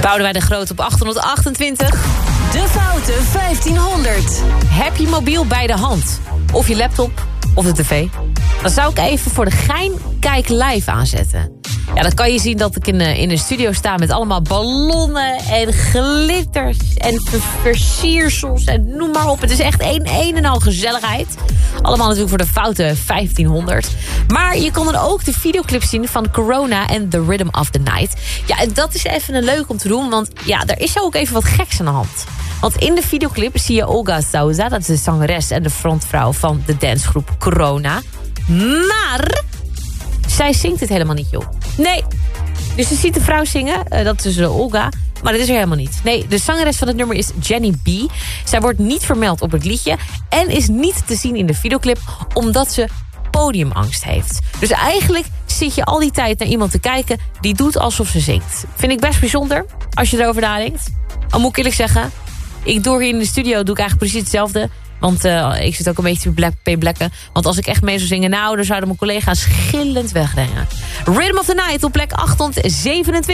Boudewijn de Groot op 828. De Foute 1500. Heb je mobiel bij de hand? Of je laptop, of de tv? Dan zou ik even voor de gein Kijk Live aanzetten. Ja, dan kan je zien dat ik in een studio sta met allemaal ballonnen en glitters en versiersels en noem maar op. Het is echt een en al gezelligheid. Allemaal natuurlijk voor de Foute 1500. Maar je kon dan ook de videoclip zien van Corona en The Rhythm of the Night. Ja, en dat is even leuk om te doen, want ja, er is ook even wat geks aan de hand. Want in de videoclip zie je Olga Souza, dat is de zangeres en de frontvrouw van de dancegroep Corona. Maar zij zingt het helemaal niet, joh. Nee. Dus je ziet de vrouw zingen, dat is Olga, maar dat is er helemaal niet. Nee, de zangeres van het nummer is Jenny B. Zij wordt niet vermeld op het liedje en is niet te zien in de videoclip omdat ze podiumangst heeft. Dus eigenlijk zit je al die tijd naar iemand te kijken die doet alsof ze zingt. Vind ik best bijzonder, als je erover nadenkt. Al moet ik eerlijk zeggen, ik doe hier in de studio doe ik eigenlijk precies hetzelfde. Want ik zit ook een beetje te blekken. Want als ik echt mee zou zingen, nou, dan zouden mijn collega's gillend wegrennen. Rhythm of the Night op plek 827.